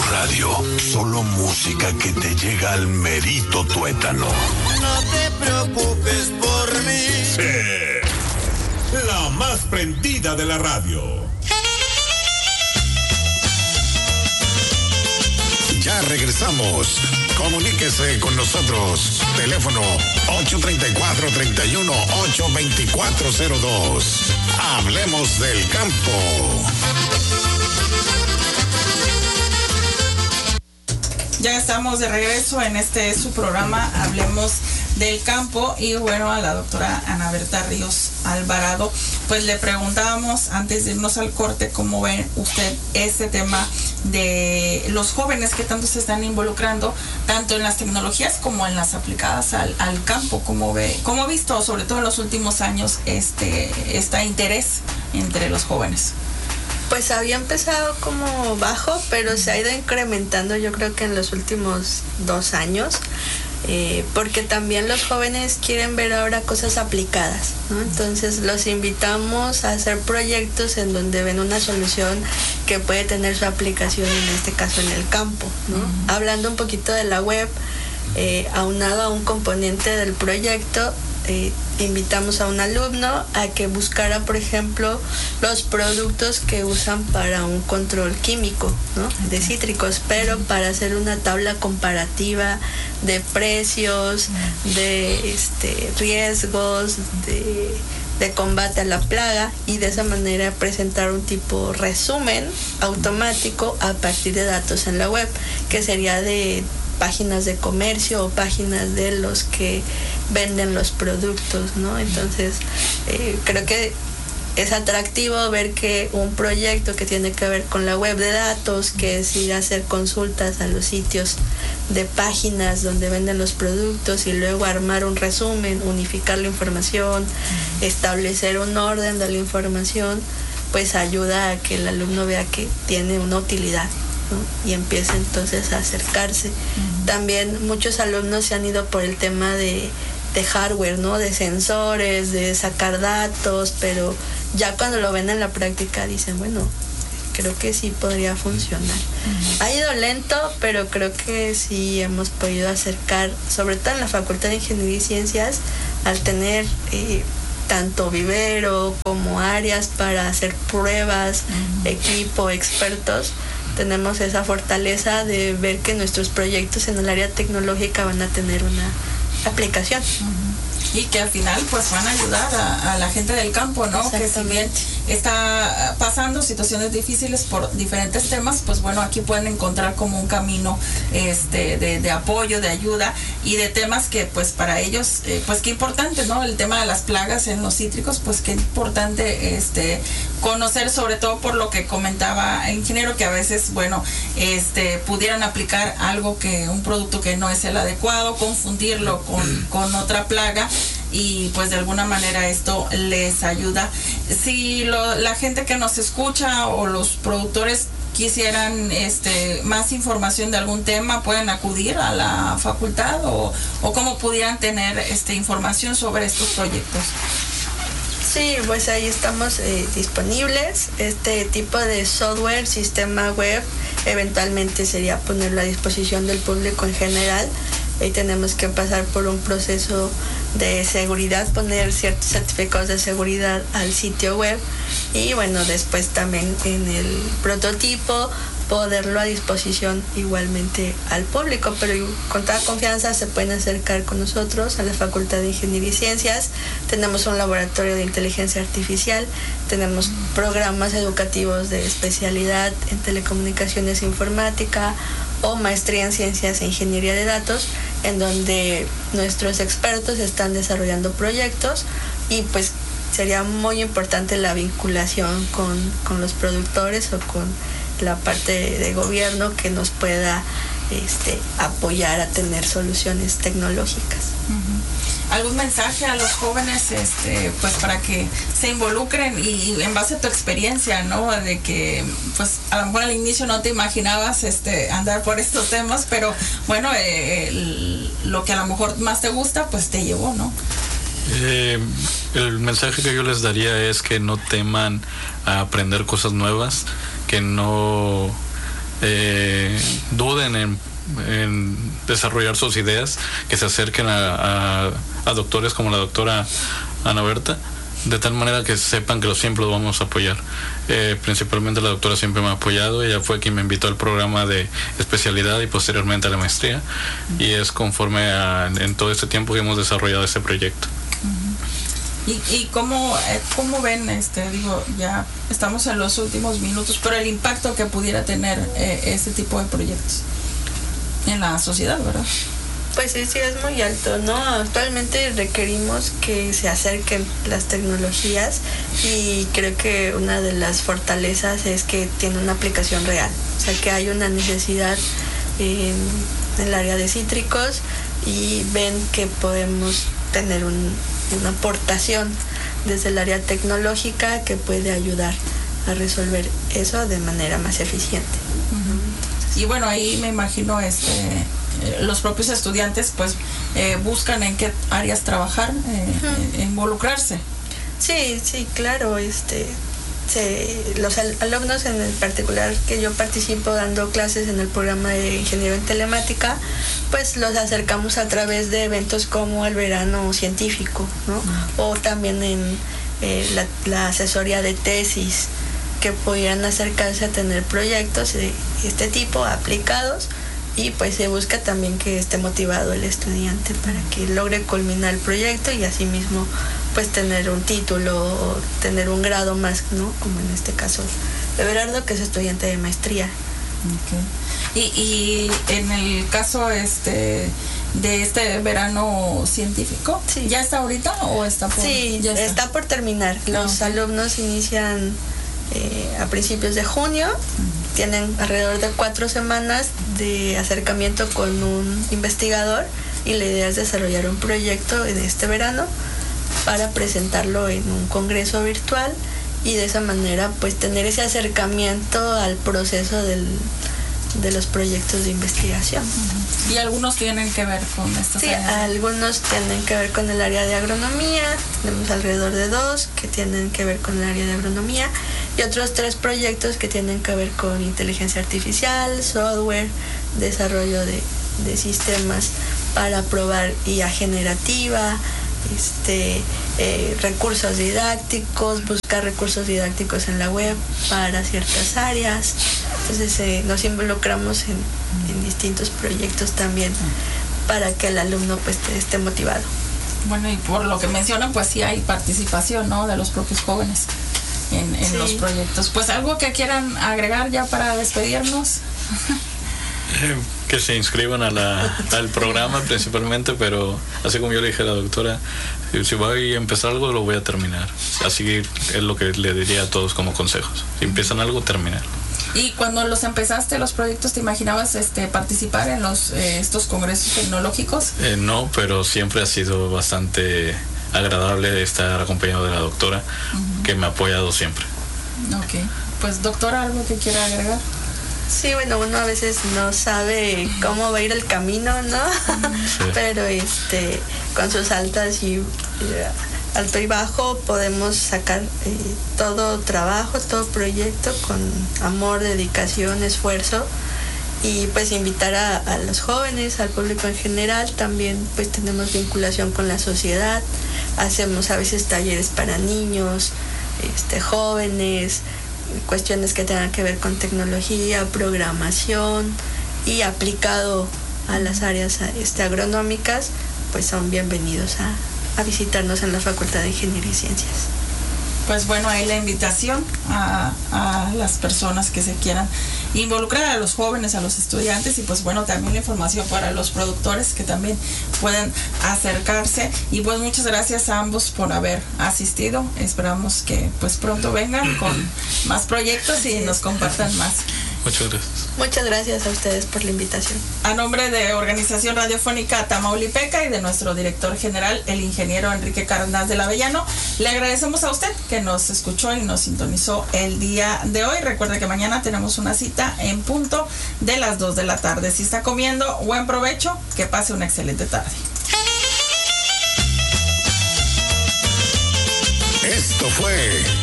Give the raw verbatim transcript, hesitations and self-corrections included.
tu radio, solo música que te llega al merito tuétano. No te preocupes por mí. Sí, la más prendida de la radio. Ya regresamos. Comuníquese con nosotros. Teléfono ocho tres cuatro, tres uno, ocho dos cuatro cero dos. Hablemos del campo. Ya estamos de regreso en este su programa Hablemos del Campo, y bueno, a la doctora Ana Berta Ríos Alvarado, pues le preguntábamos antes de irnos al corte cómo ve usted este tema de los jóvenes que tanto se están involucrando tanto en las tecnologías como en las aplicadas al, al campo. ¿Cómo ve, cómo ha visto, sobre todo en los últimos años, este, este interés entre los jóvenes? Pues había empezado como bajo, pero se ha ido incrementando, yo creo que en los últimos dos años, eh, porque también los jóvenes quieren ver ahora cosas aplicadas, ¿no? Entonces los invitamos a hacer proyectos en donde ven una solución que puede tener su aplicación, en este caso en el campo, ¿no? Uh-huh. Hablando un poquito de la web, eh, aunado a un componente del proyecto, Eh, invitamos a un alumno a que buscara, por ejemplo, los productos que usan para un control químico, ¿no? De cítricos, pero para hacer una tabla comparativa de precios, de este, riesgos, de, de combate a la plaga, y de esa manera presentar un tipo resumen automático a partir de datos en la web, que sería de páginas de comercio o páginas de los que venden los productos, ¿no? Entonces, eh, creo que es atractivo ver que un proyecto que tiene que ver con la web de datos, que es ir a hacer consultas a los sitios de páginas donde venden los productos y luego armar un resumen, unificar la información, establecer un orden de la información, pues ayuda a que el alumno vea que tiene una utilidad, ¿no? Y empieza entonces a acercarse. Uh-huh. También muchos alumnos se han ido por el tema de, de hardware, ¿no? De sensores, de sacar datos, pero ya cuando lo ven en la práctica dicen, bueno, creo que sí podría funcionar. Uh-huh. Ha ido lento, pero creo que sí hemos podido acercar, sobre todo en la Facultad de Ingeniería y Ciencias, al tener eh, tanto vivero como áreas para hacer pruebas, uh-huh. equipo, expertos. Tenemos esa fortaleza de ver que nuestros proyectos en el área tecnológica van a tener una aplicación. Uh-huh. Y que al final pues van a ayudar a, a la gente del campo, ¿no? Que si bien está pasando situaciones difíciles por diferentes temas, pues bueno, aquí pueden encontrar como un camino este de, de apoyo, de ayuda, y de temas que pues para ellos, eh, pues qué importante, ¿no? El tema de las plagas en los cítricos, pues qué importante este conocer, sobre todo por lo que comentaba el ingeniero, que a veces, bueno, este pudieran aplicar algo que, un producto que no es el adecuado, confundirlo con, con otra plaga, y pues de alguna manera esto les ayuda. Si lo, la gente que nos escucha o los productores quisieran este más información de algún tema, pueden acudir a la facultad, o, o cómo pudieran tener este información sobre estos proyectos. Sí, pues ahí estamos eh, disponibles. Este tipo de software, sistema web, eventualmente sería ponerlo a disposición del público en general. Ahí tenemos que pasar por un proceso de seguridad, poner ciertos certificados de seguridad al sitio web, y bueno, después también en el prototipo poderlo a disposición igualmente al público, pero con toda confianza se pueden acercar con nosotros a la Facultad de Ingeniería y Ciencias. Tenemos un laboratorio de inteligencia artificial, tenemos programas educativos de especialidad en telecomunicaciones e informática, o maestría en ciencias e ingeniería de datos, en donde nuestros expertos están desarrollando proyectos, y pues sería muy importante la vinculación con, con los productores o con la parte de, de gobierno que nos pueda este, apoyar a tener soluciones tecnológicas. Uh-huh. ¿Algún mensaje a los jóvenes este, pues para que se involucren, y, y en base a tu experiencia, ¿no? De que pues a lo mejor al inicio no te imaginabas este, andar por estos temas, pero bueno, eh, el, lo que a lo mejor más te gusta pues te llevó, ¿no? Eh, el mensaje que yo les daría es que no teman a aprender cosas nuevas, que no eh, duden en, en desarrollar sus ideas, que se acerquen a, a, a doctores como la doctora Ana Berta, de tal manera que sepan que los siempre los vamos a apoyar. Eh, principalmente la doctora siempre me ha apoyado, ella fue quien me invitó al programa de especialidad y posteriormente a la maestría, uh-huh. y es conforme a, en todo este tiempo que hemos desarrollado este proyecto. Uh-huh. ¿Y, y cómo, cómo ven, este, digo, ya estamos en los últimos minutos, pero el impacto que pudiera tener eh, este tipo de proyectos en la sociedad, ¿verdad? Pues sí, sí, es muy alto, ¿no? Actualmente requerimos que se acerquen las tecnologías y creo que una de las fortalezas es que tiene una aplicación real. O sea, que hay una necesidad en, en el área de cítricos y ven que podemos tener un, una aportación desde el área tecnológica que puede ayudar a resolver eso de manera más eficiente. Uh-huh. Y bueno, ahí me imagino este... los propios estudiantes pues eh, buscan en qué áreas trabajar, eh, uh-huh. eh, involucrarse. Sí, sí, claro, este, se, los al- alumnos en el particular que yo participo dando clases en el programa de Ingeniería en Telemática, pues los acercamos a través de eventos como el verano científico, ¿no? Uh-huh. O también en eh, la, la asesoría de tesis, que pudieran acercarse a tener proyectos de este tipo aplicados. Y pues se busca también que esté motivado el estudiante para que logre culminar el proyecto y asimismo pues tener un título o tener un grado más, ¿no? Como en este caso de Berardo, que es estudiante de maestría. Okay. Y, y en el caso este de este verano científico, sí. ¿ya está ahorita o está por...? Sí, ya está. está por terminar. Los okay. alumnos inician eh, a principios de junio. Uh-huh. Tienen alrededor de cuatro semanas de acercamiento con un investigador y la idea es desarrollar un proyecto en este verano para presentarlo en un congreso virtual y de esa manera pues tener ese acercamiento al proceso del, de los proyectos de investigación. ¿Y algunos tienen que ver con estas Sí, áreas? algunos tienen que ver con el área de agronomía, tenemos alrededor de dos que tienen que ver con el área de agronomía y otros tres proyectos que tienen que ver con inteligencia artificial, software, desarrollo de, de sistemas para probar I A generativa, este, eh, recursos didácticos, buscar recursos didácticos en la web para ciertas áreas. Entonces eh, nos involucramos en, en distintos proyectos también para que el alumno pues esté motivado. Bueno, y por lo que mencionan, pues sí hay participación, ¿no?, de los propios jóvenes en, en sí. los proyectos. Pues algo que quieran agregar ya para despedirnos. Eh, que se inscriban a la, al programa principalmente, pero así como yo le dije a la doctora, si voy a empezar algo lo voy a terminar. Así es lo que le diría a todos como consejos. Si empiezan algo, terminar. Y cuando los empezaste los proyectos, ¿te imaginabas este participar en los eh, estos congresos tecnológicos? Eh, no, pero siempre ha sido bastante agradable estar acompañado de la doctora, uh-huh. que me ha apoyado siempre. Ok, pues doctora, ¿algo que quiera agregar? Sí, bueno, uno a veces no sabe cómo va a ir el camino, ¿no? Sí. Pero este, con sus altas y eh, alto y bajo podemos sacar eh, todo trabajo, todo proyecto con amor, dedicación, esfuerzo y pues invitar a, a los jóvenes, al público en general. También pues tenemos vinculación con la sociedad, hacemos a veces talleres para niños, este, jóvenes, cuestiones que tengan que ver con tecnología, programación y aplicado a las áreas este, agronómicas, pues son bienvenidos a, a visitarnos en la Facultad de Ingeniería y Ciencias. Pues bueno, ahí la invitación a, a las personas que se quieran involucrar, a los jóvenes, a los estudiantes y pues bueno, también la información para los productores que también pueden acercarse. Y pues muchas gracias a ambos por haber asistido. Esperamos que pues pronto vengan con más proyectos y nos compartan más. Muchas gracias. Muchas gracias a ustedes por la invitación. A nombre de Organización Radiofónica Tamaulipeca y de nuestro director general, el ingeniero Enrique Cárdenas del Avellano, le agradecemos a usted que nos escuchó y nos sintonizó el día de hoy. Recuerde que mañana tenemos una cita en punto de las dos de la tarde. Si está comiendo, buen provecho, que pase una excelente tarde. Esto fue